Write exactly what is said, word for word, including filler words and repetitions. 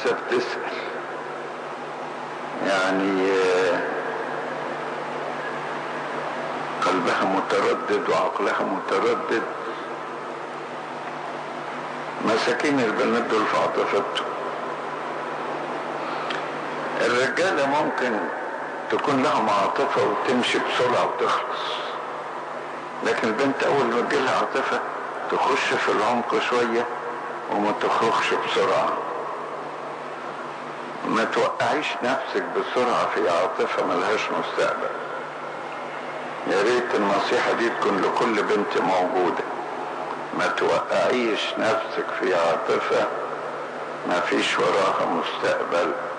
لسه بتسأل، يعني قلبها متردد وعقلها متردد. مساكين البنات دول في عاطفتهم. الرجالة ممكن تكون لهم عاطفة وتمشي بسرعة وتخلص، لكن البنت أول ما تجيلها عاطفة تخش في العمق شوية وما تخرجش بسرعة. ما توقعيش نفسك بسرعة في عاطفة ملهاش مستقبل. يا ريت النصيحة دي تكون لكل بنت موجودة. ما توقعيش نفسك في عاطفة ما فيش وراها مستقبل.